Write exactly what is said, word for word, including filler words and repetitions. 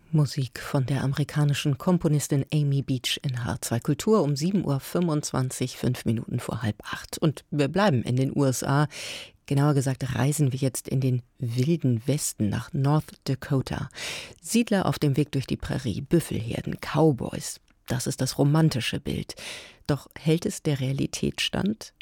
Musik von der amerikanischen Komponistin Amy Beach in H zwei Kultur um sieben Uhr fünfundzwanzig, fünf Minuten vor halb acht. Und wir bleiben in den U S A. Genauer gesagt reisen wir jetzt in den wilden Westen nach North Dakota. Siedler auf dem Weg durch die Prärie, Büffelherden, Cowboys. Das ist das romantische Bild. Doch hält es der Realität stand?